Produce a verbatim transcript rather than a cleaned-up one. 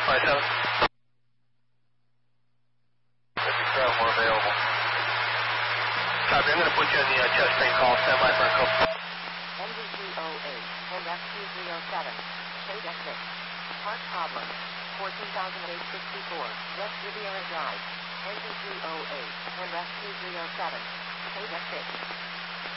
five seven. fifty-seven, more available. Copy, I'm going to put you in the uh, chest pain call. Stand by for a couple. N D three oh eight and F two three oh seven. Shade X six. Part problem. fourteen thousand eight hundred sixty-four. West Riviera Drive. N D three oh eight and F two three oh seven. Shade X six.